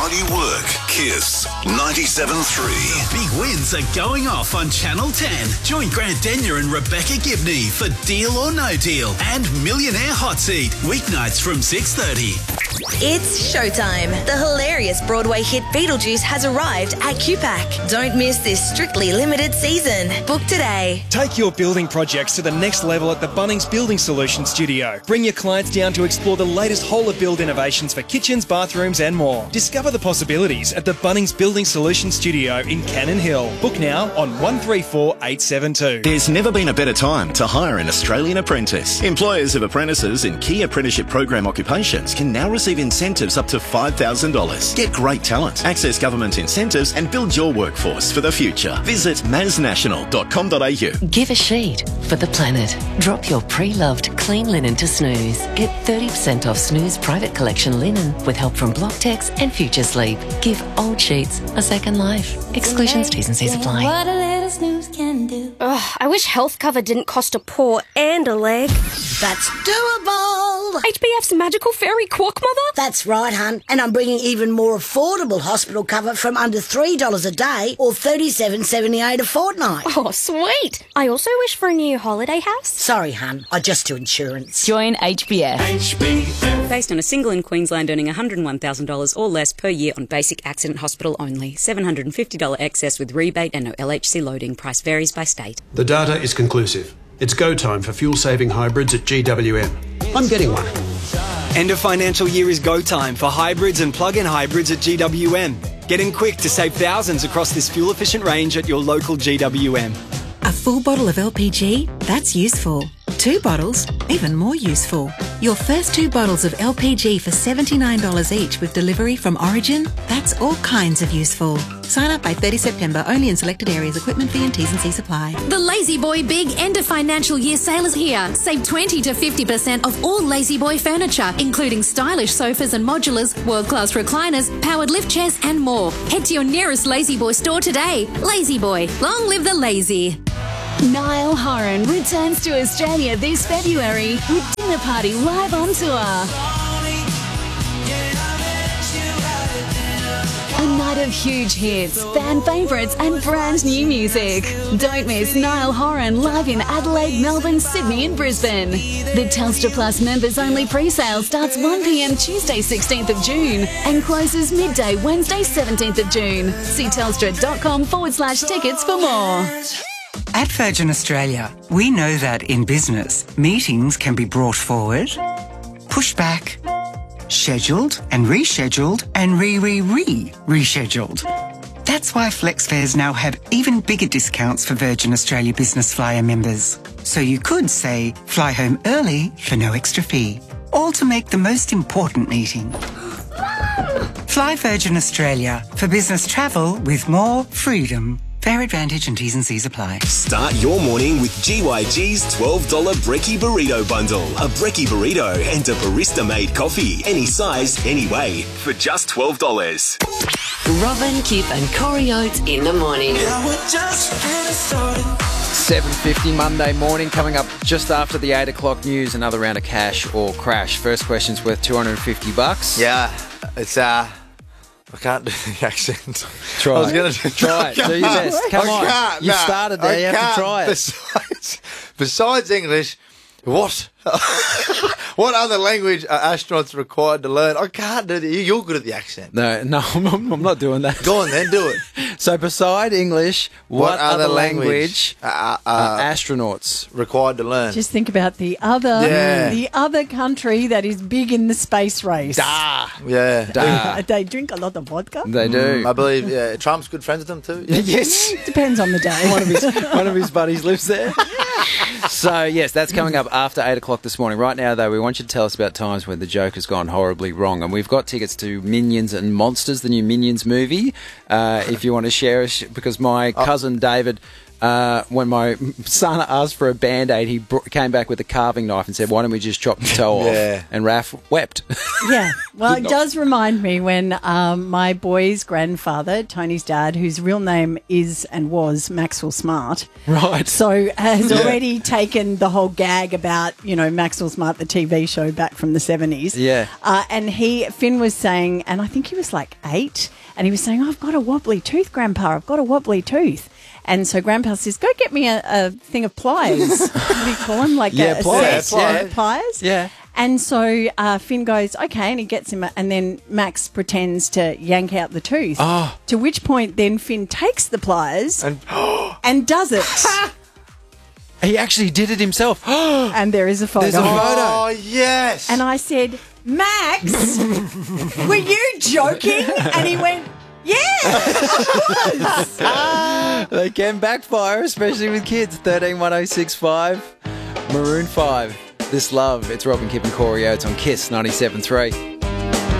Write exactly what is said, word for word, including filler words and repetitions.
Money Work, Kiss ninety-seven point three. Big wins are going off on Channel ten. Join Grant Denyer and Rebecca Gibney for Deal or No Deal and Millionaire Hot Seat, weeknights from six thirty. It's showtime. The hilarious Broadway hit Beetlejuice has arrived at Q PAC. Don't miss this strictly limited season. Book today. Take your building projects to the next level at the Bunnings Building Solutions Studio. Bring your clients down to explore the latest whole-of-build innovations for kitchens, bathrooms and more. Discover the possibilities at the Bunnings Building Solutions Studio in Cannon Hill. Book now on one three four eight seven two. There's never been a better time to hire an Australian apprentice. Employers of apprentices in key apprenticeship program occupations can now receive incentives up to five thousand dollars. Get great talent, access government incentives and build your workforce for the future. Visit maz national dot com dot a u. Give a sheet for the planet. Drop your pre-loved clean linen to Snooze. Get thirty percent off Snooze private collection linen with help from Blocktex and Future Sleep. Give old sheets a second life. Exclusions, T's and C's apply. What a little snooze can do. Ugh, I wish health cover didn't cost a paw and a leg. That's doable. H B F's magical fairy quack mother? That's right, hun. And I'm bringing even more affordable hospital cover from under three dollars a day or thirty-seven dollars seventy-eight a fortnight. Oh, sweet. I also wish for a new holiday house. Sorry, hun. I just do insurance. Join H B F. H B F. Based on a single in Queensland earning one hundred one thousand dollars or less per year on basic accident hospital only. seven hundred fifty dollars excess with rebate and no L H C loading. Price varies by state. The data is conclusive. It's go time for fuel-saving hybrids at G W M. I'm getting one. End of financial year is go time for hybrids and plug-in hybrids at G W M. Get in quick to save thousands across this fuel-efficient range at your local G W M. A full bottle of L P G? That's useful. Two bottles? Even more useful. Your first two bottles of L P G for seventy-nine dollars each with delivery from Origin? That's all kinds of useful. Sign up by thirtieth September, only in selected areas. Equipment fee and T's and C's apply. The Lazy Boy Big End of Financial Year Sale is here. Save twenty to fifty percent off all Lazy Boy furniture, including stylish sofas and modulars, world-class recliners, powered lift chairs and more. Head to your nearest Lazy Boy store today. Lazy Boy, long live the lazy. Niall Horan returns to Australia this February with Dinner Party live on tour. A night of huge hits, fan favourites and brand new music. Don't miss Niall Horan live in Adelaide, Melbourne, Sydney and Brisbane. The Telstra Plus members only pre-sale starts one p m Tuesday sixteenth of June and closes midday Wednesday seventeenth of June. See telstra.com forward slash tickets for more. At Virgin Australia, we know that in business, meetings can be brought forward, pushed back, scheduled and rescheduled and re-re-re-rescheduled. That's why FlexFares now have even bigger discounts for Virgin Australia Business Flyer members. So you could, say, fly home early for no extra fee, all to make the most important meeting. Fly Virgin Australia for business travel with more freedom. Fair advantage and T's and C's apply. Start your morning with G Y G's twelve dollars Brekkie Burrito Bundle. A Brekkie Burrito and a barista-made coffee. Any size, any way. For just twelve dollars. Robin, Kip and Corey Oates in the morning. seven fifty Monday morning, coming up just after the eight o'clock news. Another round of cash or crash. First question's worth two hundred fifty bucks. Yeah, it's... uh. I can't do the accent. Try I was it. gonna do, try it. Do your best. Come I on. Can't, you no, started there. I you have can't. to try it. Besides, besides English, what? What other language are astronauts required to learn? I can't do that. You're good at the accent. No, no, I'm, I'm not doing that. Go on then, do it. So beside English, what, What other other language, language uh, uh, are astronauts required to learn? Just think about the other, Yeah. the other country that is big in the space race. Da. Yeah. Da. They drink a lot of vodka. They do. Mm, I believe yeah, Trump's good friends with them too. Yeah. Yes. Depends on the day. One of his one of his buddies lives there. So, yes, that's coming up after eight o'clock this morning. Right now, though, we want you to tell us about times when the joke has gone horribly wrong. And we've got tickets to Minions and Monsters, the new Minions movie, uh, if you want to share us, because my cousin David Uh, when my son asked for a Band-Aid, he br- came back with a carving knife and said, why don't we just chop the toe Yeah. off? And Raph wept. Yeah. Well, Did it not- does remind me when um, my boy's grandfather, Tony's dad, whose real name is and was Maxwell Smart. Right. So has Yeah. already taken the whole gag about, you know, Maxwell Smart, the T V show back from the seventies. Yeah. Uh, and he, Finn was saying, and I think he was like eight, and he was saying, oh, I've got a wobbly tooth, Grandpa, I've got a wobbly tooth. And so Grandpa says, go get me a, a thing of pliers. What do you call them? Like Yeah, a, a pliers, set, yeah. yeah, pliers. Yeah. And so uh, Finn goes, okay, and he gets him, a, and then Max pretends to yank out the tooth. Oh. To which point then Finn takes the pliers And and does it. He actually did it himself. And there is a photo. There's a photo. Oh, yes. And I said, Max, were you joking? And he went, yeah, I was. They can backfire, especially with kids. thirteen one oh six five, Maroon five. This Love. It's Robin, Kip and Corey Oates on Kiss ninety-seven point three.